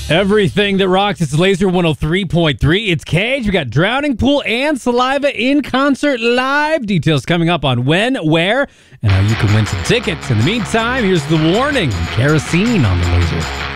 Everything that rocks. It's Laser 103.3. It's Cage. We got Drowning Pool and Saliva in concert live. Details coming up on when, where, and how you can win some tickets. In the meantime, here's the warning. Kerosene on the Laser.